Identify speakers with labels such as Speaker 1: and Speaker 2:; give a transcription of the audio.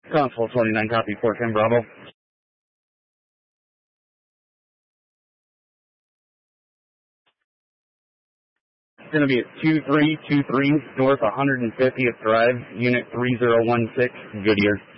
Speaker 1: Constable 29, copy 410 Bravo. It's going to be at 2323 North 150th Drive, Unit 3016, Goodyear.